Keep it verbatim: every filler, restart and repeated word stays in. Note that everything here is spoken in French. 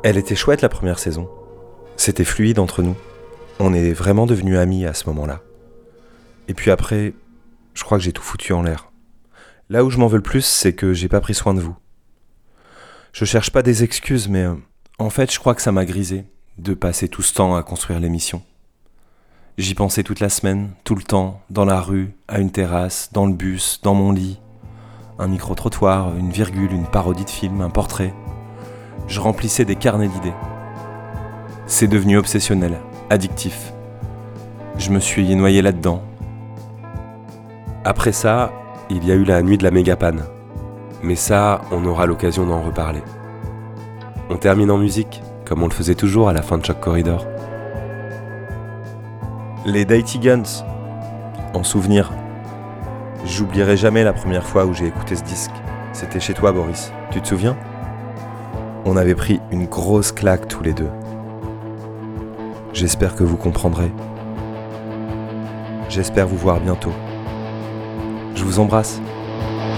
Elle était chouette la première saison. C'était fluide entre nous. On est vraiment devenus amis à ce moment-là. Et puis après, je crois que j'ai tout foutu en l'air. Là où je m'en veux le plus, c'est que j'ai pas pris soin de vous. Je cherche pas des excuses, mais euh, en fait, je crois que ça m'a grisé de passer tout ce temps à construire l'émission. J'y pensais toute la semaine, tout le temps, dans la rue, à une terrasse, dans le bus, dans mon lit. Un micro-trottoir, une virgule, une parodie de film, un portrait. Je remplissais des carnets d'idées. C'est devenu obsessionnel, addictif. Je me suis noyé là-dedans. Après ça, il y a eu la nuit de la méga-panne. Mais ça, on aura l'occasion d'en reparler. On termine en musique, comme on le faisait toujours à la fin de chaque corridor. Les Dirty Guns, en souvenir. J'oublierai jamais la première fois où j'ai écouté ce disque. C'était chez toi, Boris. Tu te souviens ? On avait pris une grosse claque tous les deux. J'espère que vous comprendrez. J'espère vous voir bientôt. Je vous embrasse.